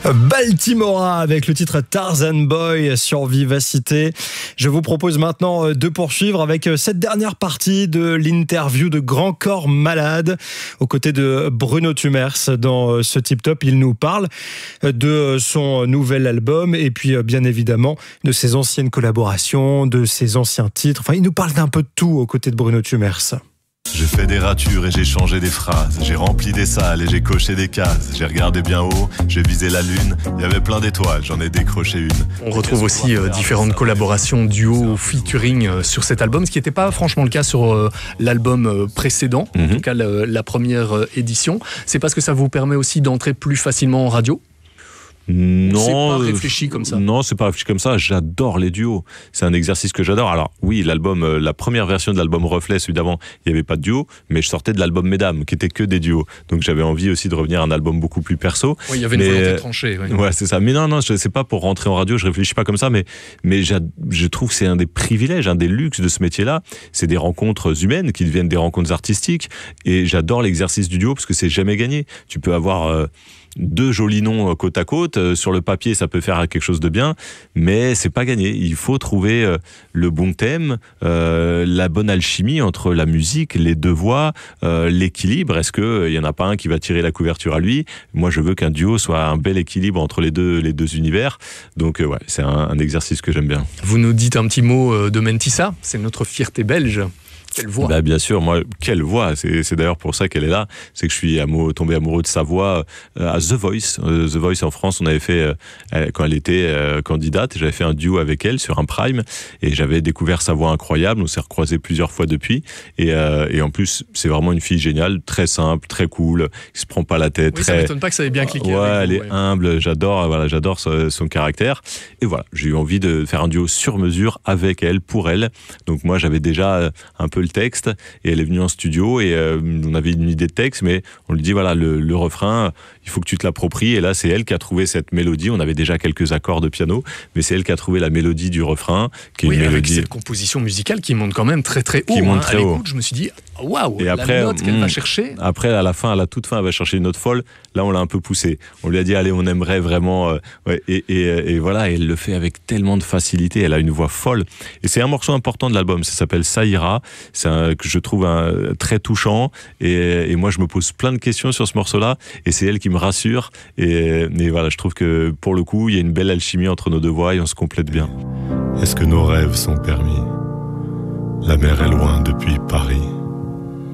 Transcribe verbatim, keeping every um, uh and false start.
Baltimora avec le titre Tarzan Boy sur Vivacité. Je vous propose maintenant de poursuivre avec cette dernière partie de l'interview de Grand Corps Malade aux côtés de Bruno Tumers. Dans ce Tip Top, il nous parle de son nouvel album et puis bien évidemment de ses anciennes collaborations, de ses anciens titres. Enfin, il nous parle d'un peu de tout aux côtés de Bruno Tumers. J'ai fait des ratures et j'ai changé des phrases. J'ai rempli des salles et j'ai coché des cases. J'ai regardé bien haut, j'ai visé la lune. Il y avait plein d'étoiles, j'en ai décroché une. On retrouve aussi euh, différentes collaborations, duo, featuring euh, sur cet album, ce qui n'était pas franchement le cas sur euh, l'album euh, précédent, mm-hmm. en tout cas la, la première euh, édition. C'est parce que ça vous permet aussi d'entrer plus facilement en radio ? Non, c'est pas réfléchi comme ça. Non, c'est pas réfléchi comme ça. J'adore les duos. C'est un exercice que j'adore. Alors oui, l'album, euh, la première version de l'album Reflet, celui d'avant, il y avait pas de duo, mais je sortais de l'album Mesdames, qui était que des duos. Donc j'avais envie aussi de revenir à un album beaucoup plus perso. Oui, il y avait une mais, volonté tranchée. Oui. Ouais, c'est ça. Mais non, non, c'est pas pour rentrer en radio. Je réfléchis pas comme ça, mais mais je trouve que c'est un des privilèges, un des luxes de ce métier-là. C'est des rencontres humaines qui deviennent des rencontres artistiques. Et j'adore l'exercice du duo parce que c'est jamais gagné. Tu peux avoir euh, deux jolis noms côte à côte. Sur le papier, ça peut faire quelque chose de bien, mais c'est pas gagné. Il faut trouver le bon thème, euh, la bonne alchimie entre la musique, les deux voix, euh, l'équilibre. Est-ce qu'il y en a pas un qui va tirer la couverture à lui ? Moi, je veux qu'un duo soit un bel équilibre entre les deux, les deux univers. Donc, euh, ouais, c'est un, un exercice que j'aime bien. Vous nous dites un petit mot de Mentissa, c'est notre fierté belge. Quelle voix. Bah bien sûr, moi, quelle voix. C'est, c'est d'ailleurs pour ça qu'elle est là. C'est que je suis amoureux, tombé amoureux de sa voix euh, à The Voice. Euh, The Voice en France, on avait fait, euh, quand elle était euh, candidate, j'avais fait un duo avec elle sur un prime et j'avais découvert sa voix incroyable. On s'est recroisés plusieurs fois depuis. Et, euh, et en plus, c'est vraiment une fille géniale, très simple, très cool, qui se prend pas la tête. Oui, très... ça m'étonne pas que ça ait bien cliqué. Ouais, avec elle vous, est ouais. humble. J'adore, voilà, j'adore son, son caractère. Et voilà, j'ai eu envie de faire un duo sur mesure avec elle, pour elle. Donc moi, j'avais déjà un peu le texte. Et elle est venue en studio et euh, on avait une idée de texte, mais on lui dit voilà, le, le refrain, il faut que tu te l'appropries. Et là, c'est elle qui a trouvé cette mélodie. On avait déjà quelques accords de piano, mais c'est elle qui a trouvé la mélodie du refrain, qui est oui, une avec mélodie. cette composition musicale qui monte quand même très très haut. Qui monte hein. très à haut. l'écoute, je me suis dit waouh, et après, la note qu'elle hmm, va chercher. Après, à la fin, à la toute fin, elle va chercher une note folle. Là, on l'a un peu poussé. On lui a dit allez, on aimerait vraiment. Euh, ouais, et, et, et voilà, et elle le fait avec tellement de facilité. Elle a une voix folle. Et c'est un morceau important de l'album. Ça s'appelle Ça ira. C'est un, que je trouve un, très touchant et, et moi je me pose plein de questions sur ce morceau-là et c'est elle qui me rassure et, et voilà, je trouve que pour le coup il y a une belle alchimie entre nos deux voix et on se complète bien. Est-ce que nos rêves sont permis ? La mer est loin depuis Paris.